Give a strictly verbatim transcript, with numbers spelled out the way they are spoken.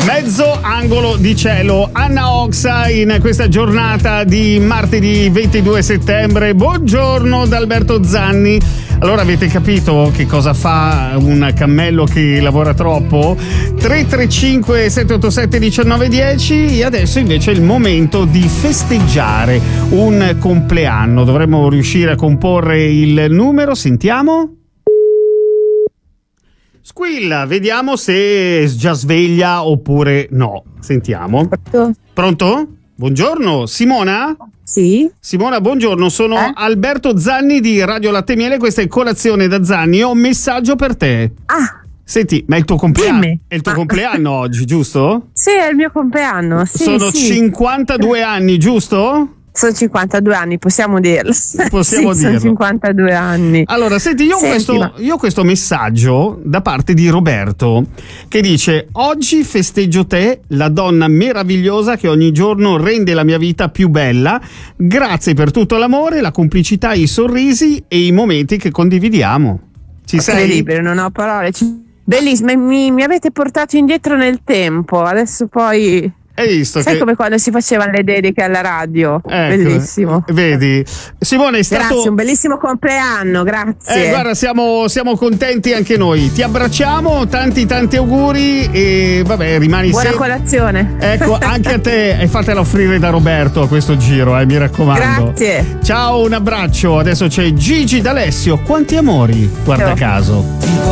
Mezzo angolo di cielo, Anna Oxa in questa giornata di martedì ventidue settembre. Buongiorno da Alberto Zanni. Allora, avete capito che cosa fa un cammello che lavora troppo? tre tre cinque sette otto sette uno nove uno zero. E adesso invece è il momento di festeggiare un compleanno. Dovremmo riuscire a comporre il numero. Sentiamo. Squilla, vediamo se è già sveglia oppure no. Sentiamo. Pronto? Pronto? Buongiorno, Simona? Sì. Simona, buongiorno, sono Eh? Alberto Zanni di Radio Latte Miele, questa è Colazione da Zanni, ho un messaggio per te. Ah, Senti, ma è il tuo compleanno, dimmi. è il tuo Ah. compleanno oggi, giusto? sì, è il mio compleanno. Sì, Sono sì. cinquantadue anni, giusto? Sono cinquantadue anni, possiamo dirlo. Possiamo sì, dirlo. Sono cinquantadue anni. Allora, senti, io ho, Senti, questo, ma- io ho questo messaggio da parte di Roberto che dice: oggi festeggio te, la donna meravigliosa che ogni giorno rende la mia vita più bella. Grazie per tutto l'amore, la complicità, i sorrisi e i momenti che condividiamo. Ci Sei sei? libero, non ho parole. Ci- Bellissimo, mi, mi avete portato indietro nel tempo. Adesso poi. Hai visto Sai che... come quando si facevano le dediche alla radio? Ecco, Bellissimo. vedi, Simone, è stato... Grazie, un bellissimo compleanno, grazie. Eh, guarda, siamo, siamo contenti anche noi. Ti abbracciamo, tanti tanti auguri e vabbè, rimani Buona sempre... colazione. Ecco, anche a te, e fatela offrire da Roberto a questo giro, eh, mi raccomando. Grazie. Ciao, un abbraccio. Adesso c'è Gigi D'Alessio. Quanti amori, guarda Ciao. caso.